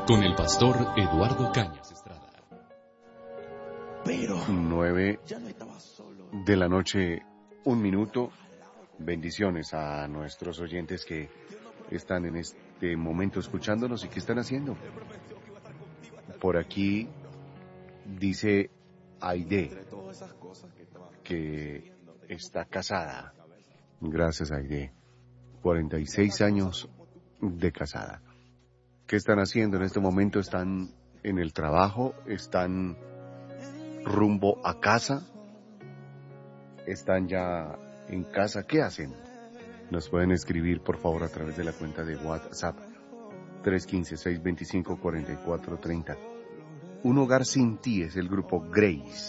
con el pastor Eduardo Cañas Estrada. Pero 9 de la noche, 1 minuto. Bendiciones a nuestros oyentes que están en este momento escuchándonos y que están haciendo. Por aquí dice Aide que está casada. Gracias, Aide. 46 años de casada. ¿Qué están haciendo en este momento? ¿Están en el trabajo? ¿Están rumbo a casa? ¿Están ya en casa? ¿Qué hacen? Nos pueden escribir, por favor, a través de la cuenta de WhatsApp 315-625-4430. Un hogar sin ti es el grupo Grace.